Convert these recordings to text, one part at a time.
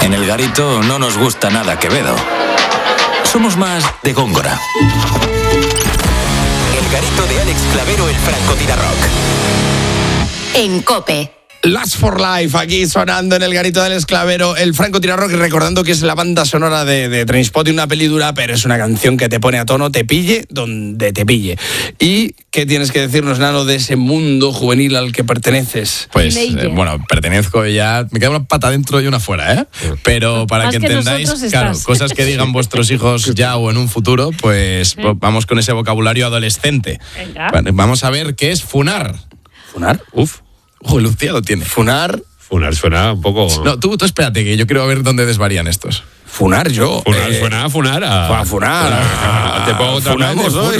En El Garito no nos gusta nada Quevedo. Somos más de Góngora. El Garito de Alex Clavero, el francotirarrock. En COPE. Last for Life, aquí sonando en El Garito del Esclavero, el francotirarrock, recordando que es la banda sonora de Trainspotting, una peli dura, pero es una canción que te pone a tono, te pille donde te pille. ¿Y qué tienes que decirnos, Nano, de ese mundo juvenil al que perteneces? Pues, pertenezco ya, me queda una pata dentro y una fuera, ¿eh? Pero para que entendáis, claro, cosas que digan vuestros hijos ya o en un futuro, pues vamos con ese vocabulario adolescente. Venga. Vamos a ver qué es funar. ¿Funar? Uf. Lucía lo tiene. Funar suena un poco... No, tú espérate, que yo quiero ver dónde desvarían estos. Funar yo. Suena a funar. A funar. Te pongo otra ¿Funamos hoy?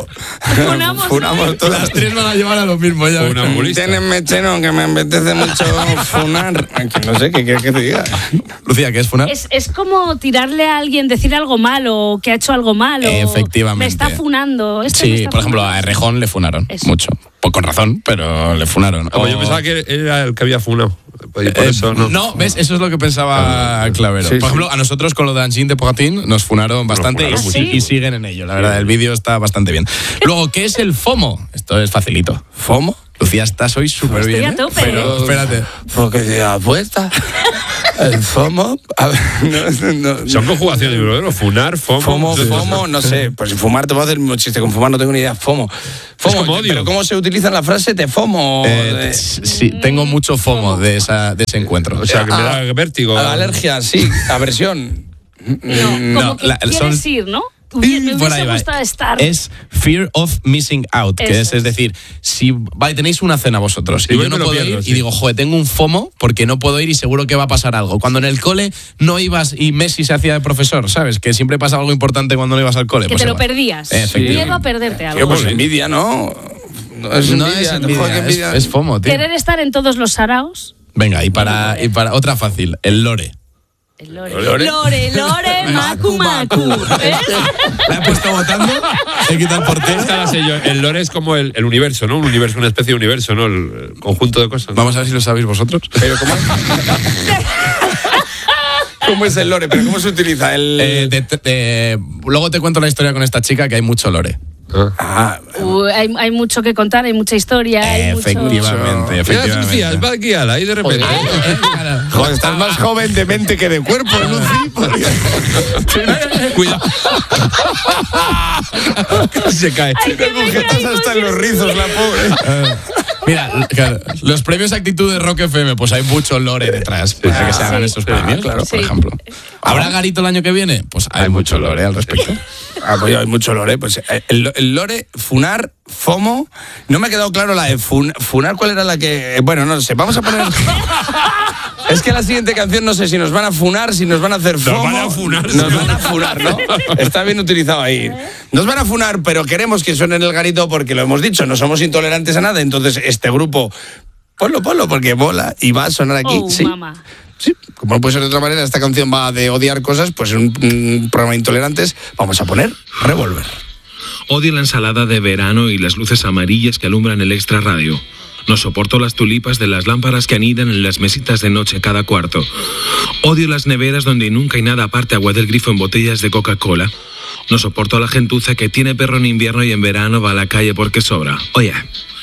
Funamos Las tres van a llevar a lo mismo ya. Ténenme cheno, que me apetece mucho funar. No sé, ¿qué quieres que te diga? Lucía, ¿qué es funar? Es como tirarle a alguien, decir algo malo, que ha hecho algo malo. Efectivamente. Me está funando. Sí, por ejemplo, a Errejón le funaron mucho. Pues con razón, pero le funaron. Yo pensaba que era el que había funado. Por eso no, ¿ves? Eso es lo que pensaba Clavero. Por ejemplo, a nosotros con lo de Angine de Pogatín nos funaron bastante y siguen en ello. La verdad, el vídeo está bastante bien. Luego, ¿qué es el FOMO? Esto es facilito. ¿FOMO? Lucía, estás hoy súper bien. Estoy a tope. Pero espérate. Porque se apuesta. El FOMO. A ver, no. Son conjugaciones, ¿no? Funar, FOMO. FOMO, no sé. Pues fumar, te voy a hacer un chiste con fumar, no tengo ni idea. FOMO. Como odio. Pero ¿cómo se utiliza en la frase? ¿Te FOMO? Sí, tengo mucho FOMO de ese encuentro. O sea, que me da vértigo. Alergia, sí. Aversión. No, como que quieres ir, ¿no? Me hubiese gustado estar. Es fear of missing out, que es decir, si tenéis una cena vosotros y yo no puedo ir y digo, joder, tengo un FOMO porque no puedo ir y seguro que va a pasar algo. Cuando en el cole no ibas y Messi se hacía de profesor, ¿sabes? Que siempre pasa algo importante cuando no ibas al cole. Que pues te lo perdías. Miedo a perderte algo. Pues envidia, ¿no? No es envidia. Es FOMO, tío. Querer estar en todos los saraos. Venga, y para otra fácil, el lore. El lore, macu. ¿Ves? ¿La he puesto votando? He quitado el portero. Esta la sé yo. El lore es como el universo, ¿no? Un universo, una especie de universo, ¿no? El conjunto de cosas, ¿no? Vamos a ver si lo sabéis vosotros. Pero ¿cómo es? ¿Cómo es el lore? ¿Pero cómo se utiliza? Luego te cuento la historia con esta chica, que hay mucho lore. Hay mucho que contar, hay mucha historia. Efectivamente. Lucía, va aquí a la, ahí de repente. Joder, estás más joven de mente que de cuerpo, Lucy. Cuidado. Se cae. Estás hasta en los rizos, la pobre. Mira, claro, los premios Actitud de Rock FM, pues hay mucho lore detrás para que se hagan esos premios, claro, por ejemplo. ¿Habrá Garito el año que viene? Pues hay mucho lore al respecto. Pues hay mucho lore. Pues el lore, funar, FOMO. No me ha quedado claro la de funar, ¿cuál era la que...? Bueno, no sé, vamos a poner... Es que la siguiente canción no sé si nos van a funar, si nos van a hacer FOMO. Nos van a funar. Nos van a funar, ¿no? Está bien utilizado ahí. Nos van a funar, pero queremos que suene en el Garito porque lo hemos dicho, no somos intolerantes a nada. Entonces, este grupo, ponlo, porque mola y va a sonar aquí. Oh, sí. Mamá. Sí, como no puede ser de otra manera, esta canción va de odiar cosas, pues en un programa de intolerantes vamos a poner Revolver. Odio la ensalada de verano y las luces amarillas que alumbran el Extra Radio. No soporto las tulipas de las lámparas que anidan en las mesitas de noche cada cuarto. Odio las neveras donde nunca hay nada aparte agua del grifo en botellas de Coca-Cola. No soporto a la gentuza que tiene perro en invierno y en verano va a la calle porque sobra. Oye,